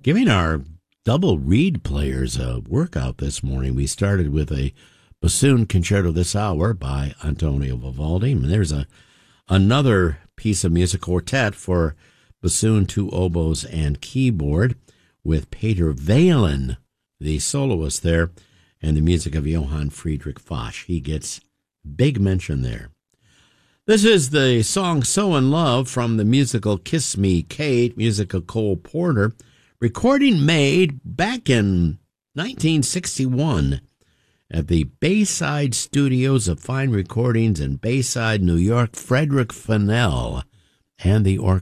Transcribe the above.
Giving our double reed players a workout this morning. We started with a bassoon concerto this hour by Antonio Vivaldi. And there's another piece of music, quartet for bassoon, two oboes, and keyboard with Peter Whalen, the soloist there, and the music of Johann Friedrich Foch. He gets big mention there. This is the song So in Love from the musical Kiss Me, Kate, music of Cole Porter, recording made back in 1961 at the Bayside Studios of Fine Recordings in Bayside, New York. Frederick Fennell and the orchestra.